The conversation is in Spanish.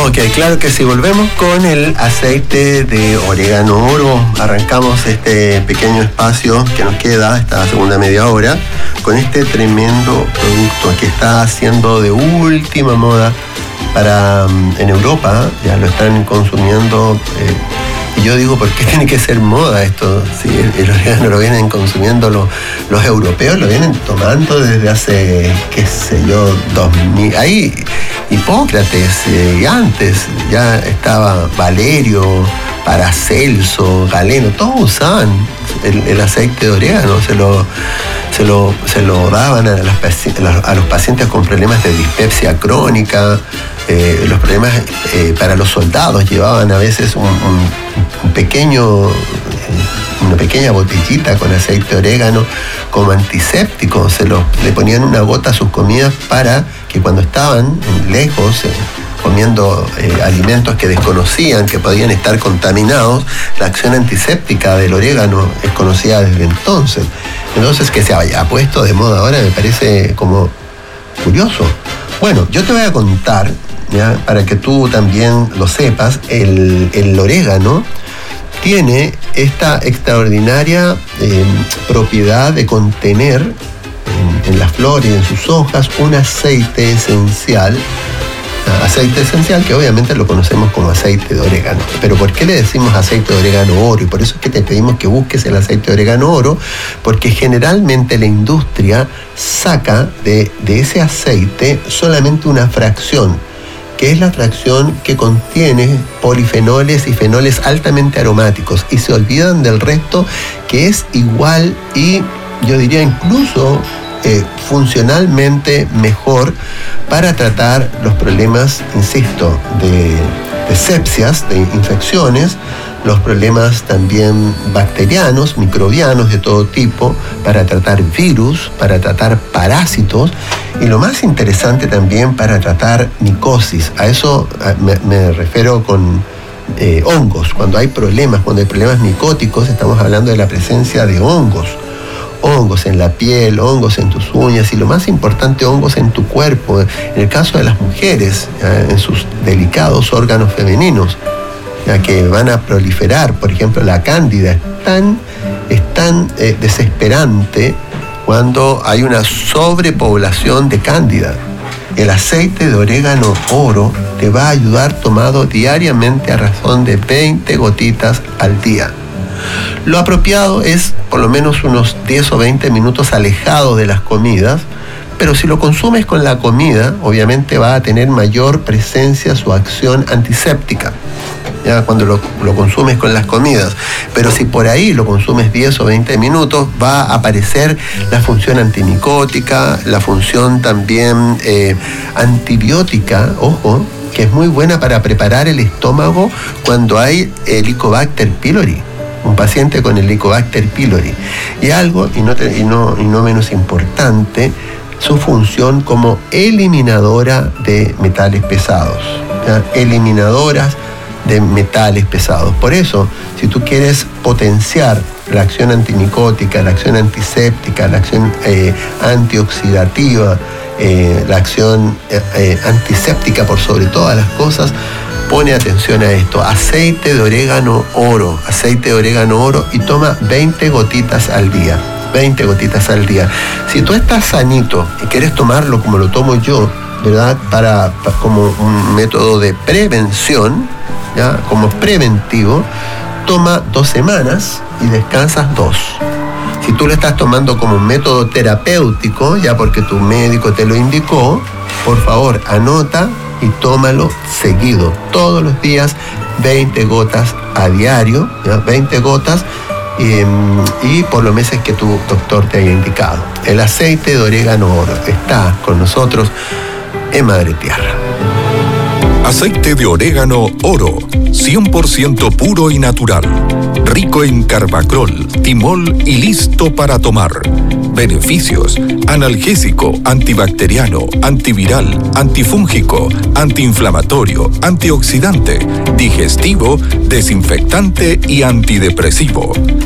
Ok, claro que sí. Volvemos con el aceite de orégano oro. Arrancamos este pequeño espacio que nos queda, esta segunda media hora, con este tremendo producto que está haciendo de última moda en Europa. Ya lo están consumiendo. Y yo digo, ¿por qué tiene que ser moda esto? Si el orégano lo vienen consumiendo los europeos, lo vienen tomando desde hace, qué sé yo, 2000. Ahí Hipócrates, y antes ya estaba Valerio, Paracelso, Galeno, todos usaban el aceite de orégano, se lo daban a los pacientes con problemas de dispepsia crónica. Los problemas para los soldados llevaban a veces una pequeña botellita con aceite de orégano como antiséptico. Le ponían una gota a sus comidas para que cuando estaban lejos comiendo alimentos que desconocían, que podían estar contaminados, la acción antiséptica del orégano es conocida desde entonces. Entonces, que se haya puesto de moda ahora me parece como curioso. Bueno, yo te voy a contar, ¿ya? Para que tú también lo sepas, el orégano tiene esta extraordinaria propiedad de contener en las flores y en sus hojas un aceite esencial que obviamente lo conocemos como aceite de orégano. Pero ¿por qué le decimos aceite de orégano oro? Y por eso es que te pedimos que busques el aceite de orégano oro, porque generalmente la industria saca de ese aceite solamente una fracción, que es la fracción que contiene polifenoles y fenoles altamente aromáticos, y se olvidan del resto, que es igual y yo diría incluso funcionalmente mejor para tratar los problemas, insisto, de sepsias, de infecciones, los problemas también bacterianos, microbianos de todo tipo, para tratar virus, para tratar parásitos, y lo más interesante también para tratar micosis. A eso me refiero con hongos. Cuando hay problemas micóticos, estamos hablando de la presencia de hongos en la piel, hongos en tus uñas y lo más importante, hongos en tu cuerpo. En el caso de las mujeres, en sus delicados órganos femeninos, ya que van a proliferar, por ejemplo, la cándida. Es tan desesperante cuando hay una sobrepoblación de cándida. El aceite de orégano oro te va a ayudar tomado diariamente a razón de 20 gotitas al día. Lo apropiado es por lo menos unos 10 o 20 minutos alejado de las comidas, pero si lo consumes con la comida, obviamente va a tener mayor presencia su acción antiséptica, ya cuando lo consumes con las comidas. Pero si por ahí lo consumes 10 o 20 minutos, va a aparecer la función antimicótica, la función también antibiótica, ojo, que es muy buena para preparar el estómago cuando hay Helicobacter pylori. Un paciente con Helicobacter pylori. Y algo, y no menos importante, su función como eliminadora de metales pesados. ¿Ya? Eliminadoras de metales pesados. Por eso, si tú quieres potenciar la acción antimicótica, la acción antiséptica, la acción antioxidativa, la acción antiséptica por sobre todas las cosas, pone atención a esto: aceite de orégano oro y toma 20 gotitas al día. 20 gotitas al día. Si tú estás sanito y quieres tomarlo como lo tomo yo, ¿verdad? Como un método de prevención, ¿ya? Como preventivo, toma 2 semanas y descansas 2. Si tú lo estás tomando como un método terapéutico, ya porque tu médico te lo indicó, por favor, anota y tómalo seguido, todos los días, 20 gotas a diario, ¿ya? 20 gotas y por los meses que tu doctor te haya indicado. El aceite de orégano oro está con nosotros en Madre Tierra. Aceite de orégano oro, 100% puro y natural, rico en carbacrol, timol y listo para tomar. Beneficios: analgésico, antibacteriano, antiviral, antifúngico, antiinflamatorio, antioxidante, digestivo, desinfectante y antidepresivo.